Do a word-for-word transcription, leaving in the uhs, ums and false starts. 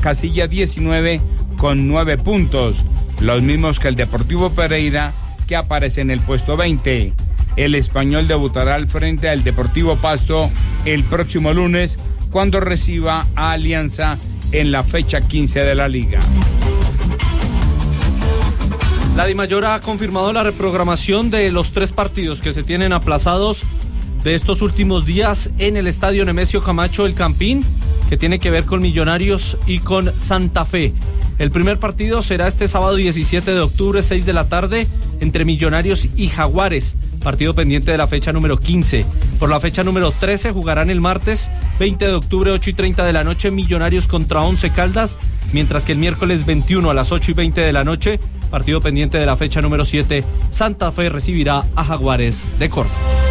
casilla diecinueve con nueve puntos, los mismos que el Deportivo Pereira, que aparece en el puesto veinte. El Español debutará al frente al Deportivo Pasto el próximo lunes, cuando reciba a Alianza en la fecha quince de la liga. La Dimayor ha confirmado la reprogramación de los tres partidos que se tienen aplazados de estos últimos días en el estadio Nemesio Camacho El Campín, que tiene que ver con Millonarios y con Santa Fe. El primer partido será este sábado diecisiete de octubre, seis de la tarde, entre Millonarios y Jaguares, partido pendiente de la fecha número quince. Por la fecha número trece jugarán el martes veinte de octubre, ocho y treinta de la noche, Millonarios contra Once Caldas, mientras que el miércoles veintiuno a las ocho y veinte de la noche, partido pendiente de la fecha número siete, Santa Fe recibirá a Jaguares de Córdoba.